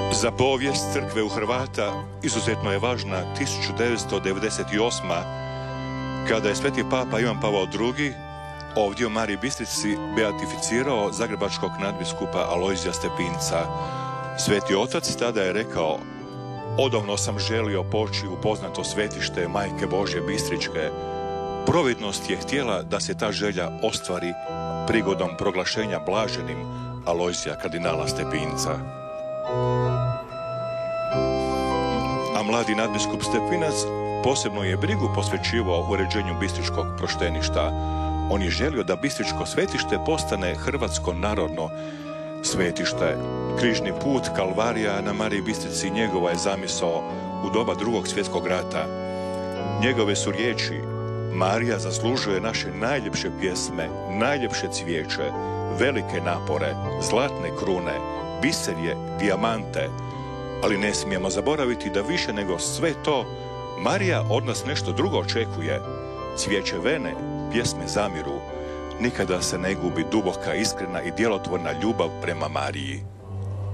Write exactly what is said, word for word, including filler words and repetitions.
Za povijest crkve u Hrvata izuzetno je važna tisuću devetsto devedeset osma. kada je sveti papa Ivan Pavao drugi ovdje u Mariji Bistrici beatificirao zagrebačkog nadbiskupa Alojzija Stepinca. Sveti otac tada je rekao: odavno sam želio poći u poznato svetište Majke Božje Bistričke. Providnost je htjela da se ta želja ostvari prigodom proglašenja blaženim Alojzija kardinala Stepinca. A mladi nadbiskup Stepinac posebno je brigu posvećivao uređenju bistričkog prošteništa. On je želio da bistričko svetište postane hrvatsko narodno svetište. Križni put Kalvarija na Mariji Bistrici njegova je zamisao u doba Drugog svjetskog rata. Njegove su riječi: Marija zaslužuje naše najljepše pjesme, najljepše cvijeće, velike napore, zlatne krune, biserje, dijamante. Ali ne smijemo zaboraviti da više nego sve to Marija od nas nešto drugo očekuje. Cvijeće vene, pjesme zamiru. Nikada se ne gubi duboka, iskrena i djelotvorna ljubav prema Mariji.